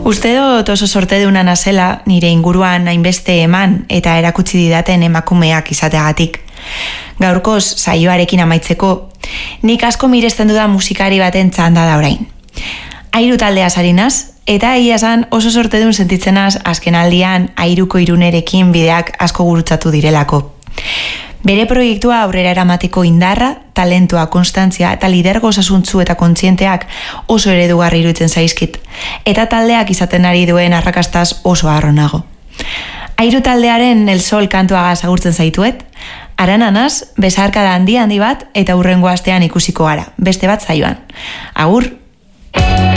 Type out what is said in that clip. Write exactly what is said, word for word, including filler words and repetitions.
Uste dut oso sorteduna nazela nire inguruan hainbeste eman eta erakutsi didaten emakumeak izateagatik. Gaurkoz saioarekin amaitzeko, nik asko miresten dudan musikari baten txanda da orain. Airu taldea sarinaz, eta egia esan oso sortedun sentitzenaz azken aldian Airuko Irunerekin bideak asko gurutzatu direlako. Bere proiektua aurrera eramateko indarra, talentua, konstantzia eta lidergo osasuntsu eta kontzienteak oso eredugarri iruditzen zaizkit, eta taldeak izaten ari duen arrakastaz oso harro nago. Airu taldearen El Sol kantuagaz agurtzen zaituet, Arananaz, besarkada handi handi bat eta hurrengo astean ikusiko gara, beste bat saioan. Agur!